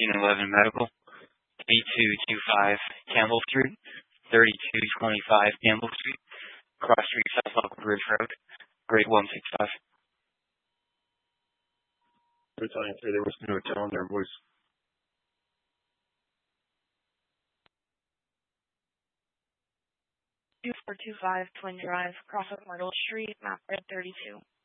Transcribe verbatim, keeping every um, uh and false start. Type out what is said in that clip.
seventeen eleven Medical, B two twenty-five Campbell Street, thirty-two twenty-five Campbell Street, Cross Street, South Local Bridge Road, grade one six five. They're telling you there was no hotel in there, boys. two four two five Twin Drive, Crawford Myrtle Street, map red thirty-two.